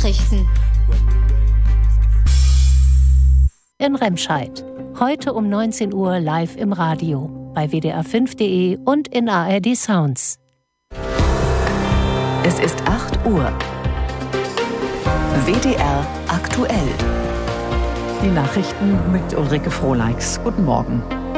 Nachrichten in Remscheid. Heute um 19 Uhr live im Radio, bei WDR5.de und in ARD Sounds. Es ist 8 Uhr. WDR aktuell. Die Nachrichten mit Ulrike Frohleix. Guten Morgen.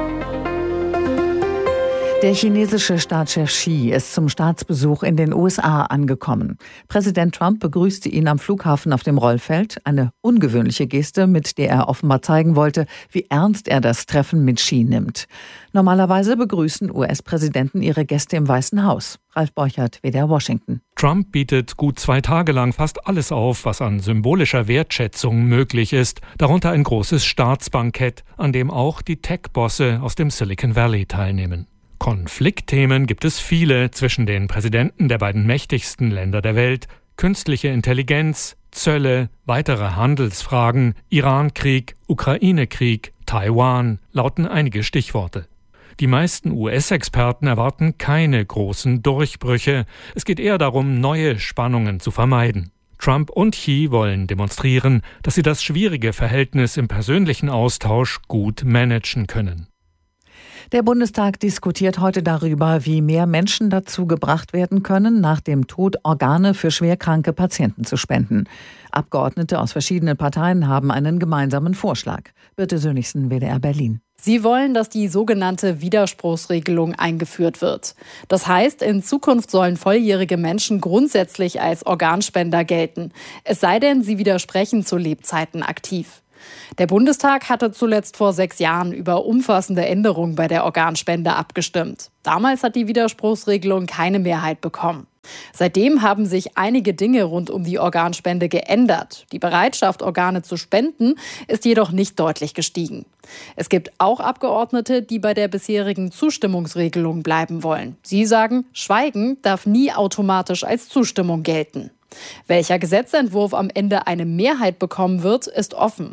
Der chinesische Staatschef Xi ist zum Staatsbesuch in den USA angekommen. Präsident Trump begrüßte ihn am Flughafen auf dem Rollfeld. Eine ungewöhnliche Geste, mit der er offenbar zeigen wollte, wie ernst er das Treffen mit Xi nimmt. Normalerweise begrüßen US-Präsidenten ihre Gäste im Weißen Haus. Ralf Borchert, WDR Washington. Trump bietet gut 2 Tage lang fast alles auf, was an symbolischer Wertschätzung möglich ist. Darunter ein großes Staatsbankett, an dem auch die Tech-Bosse aus dem Silicon Valley teilnehmen. Konfliktthemen gibt es viele zwischen den Präsidenten der beiden mächtigsten Länder der Welt. Künstliche Intelligenz, Zölle, weitere Handelsfragen, Iran-Krieg, Ukraine-Krieg, Taiwan lauten einige Stichworte. Die meisten US-Experten erwarten keine großen Durchbrüche. Es geht eher darum, neue Spannungen zu vermeiden. Trump und Xi wollen demonstrieren, dass sie das schwierige Verhältnis im persönlichen Austausch gut managen können. Der Bundestag diskutiert heute darüber, wie mehr Menschen dazu gebracht werden können, nach dem Tod Organe für schwerkranke Patienten zu spenden. Abgeordnete aus verschiedenen Parteien haben einen gemeinsamen Vorschlag. Birte Sönnigsen, WDR Berlin. Sie wollen, dass die sogenannte Widerspruchsregelung eingeführt wird. Das heißt, in Zukunft sollen volljährige Menschen grundsätzlich als Organspender gelten. Es sei denn, sie widersprechen zu Lebzeiten aktiv. Der Bundestag hatte zuletzt vor 6 Jahren über umfassende Änderungen bei der Organspende abgestimmt. Damals hat die Widerspruchsregelung keine Mehrheit bekommen. Seitdem haben sich einige Dinge rund um die Organspende geändert. Die Bereitschaft, Organe zu spenden, ist jedoch nicht deutlich gestiegen. Es gibt auch Abgeordnete, die bei der bisherigen Zustimmungsregelung bleiben wollen. Sie sagen, Schweigen darf nie automatisch als Zustimmung gelten. Welcher Gesetzentwurf am Ende eine Mehrheit bekommen wird, ist offen.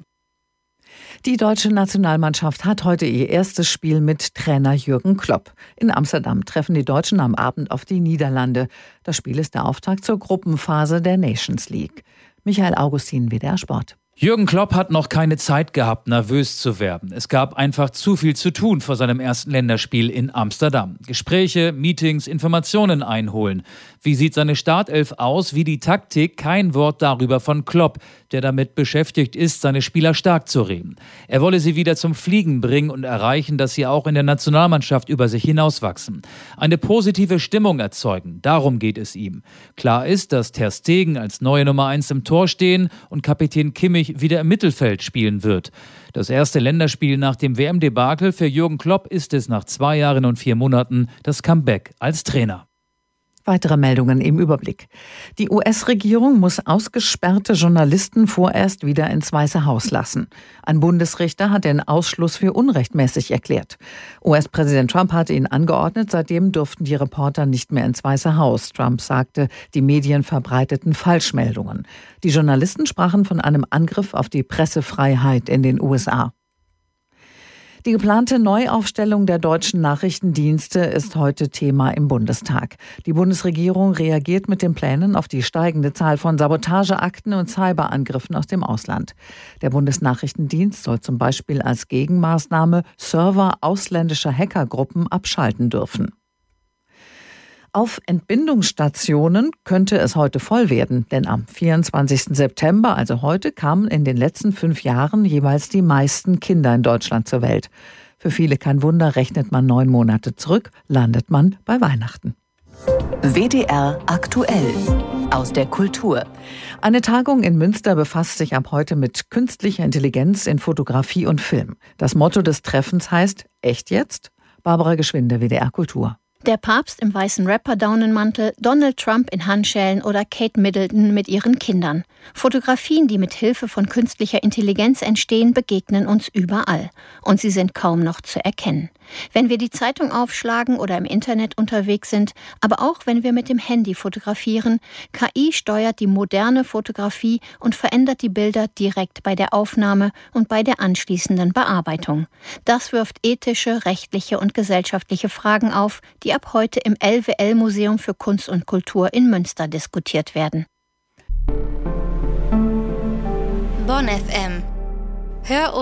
Die deutsche Nationalmannschaft hat heute ihr erstes Spiel mit Trainer Jürgen Klopp. In Amsterdam treffen die Deutschen am Abend auf die Niederlande. Das Spiel ist der Auftakt zur Gruppenphase der Nations League. Michael Augustin, WDR Sport. Jürgen Klopp hat noch keine Zeit gehabt, nervös zu werden. Es gab einfach zu viel zu tun vor seinem ersten Länderspiel in Amsterdam. Gespräche, Meetings, Informationen einholen. Wie sieht seine Startelf aus? Wie die Taktik? Kein Wort darüber von Klopp, der damit beschäftigt ist, seine Spieler stark zu reden. Er wolle sie wieder zum Fliegen bringen und erreichen, dass sie auch in der Nationalmannschaft über sich hinauswachsen. Eine positive Stimmung erzeugen, darum geht es ihm. Klar ist, dass Ter Stegen als neue Nummer 1 im Tor stehen und Kapitän Kimmich wieder im Mittelfeld spielen wird. Das erste Länderspiel nach dem WM-Debakel für Jürgen Klopp ist es nach 2 Jahren und 4 Monaten das Comeback als Trainer. Weitere Meldungen im Überblick. Die US-Regierung muss ausgesperrte Journalisten vorerst wieder ins Weiße Haus lassen. Ein Bundesrichter hat den Ausschluss für unrechtmäßig erklärt. US-Präsident Trump hatte ihn angeordnet, seitdem durften die Reporter nicht mehr ins Weiße Haus. Trump sagte, die Medien verbreiteten Falschmeldungen. Die Journalisten sprachen von einem Angriff auf die Pressefreiheit in den USA. Die geplante Neuaufstellung der deutschen Nachrichtendienste ist heute Thema im Bundestag. Die Bundesregierung reagiert mit den Plänen auf die steigende Zahl von Sabotageakten und Cyberangriffen aus dem Ausland. Der Bundesnachrichtendienst soll zum Beispiel als Gegenmaßnahme Server ausländischer Hackergruppen abschalten dürfen. Auf Entbindungsstationen könnte es heute voll werden, denn am 24. September, also heute, kamen in den letzten 5 Jahren jeweils die meisten Kinder in Deutschland zur Welt. Für viele kein Wunder, rechnet man 9 Monate zurück, landet man bei Weihnachten. WDR aktuell aus der Kultur. Eine Tagung in Münster befasst sich ab heute mit künstlicher Intelligenz in Fotografie und Film. Das Motto des Treffens heißt Echt jetzt? Barbara Geschwinde, WDR Kultur. Der Papst im weißen Rapper-Daunenmantel, Donald Trump in Handschellen oder Kate Middleton mit ihren Kindern. Fotografien, die mit Hilfe von künstlicher Intelligenz entstehen, begegnen uns überall. Und sie sind kaum noch zu erkennen. Wenn wir die Zeitung aufschlagen oder im Internet unterwegs sind, aber auch wenn wir mit dem Handy fotografieren, KI steuert die moderne Fotografie und verändert die Bilder direkt bei der Aufnahme und bei der anschließenden Bearbeitung. Das wirft ethische, rechtliche und gesellschaftliche Fragen auf, die ab heute im LWL-Museum für Kunst und Kultur in Münster diskutiert werden. Bonn FM. Hör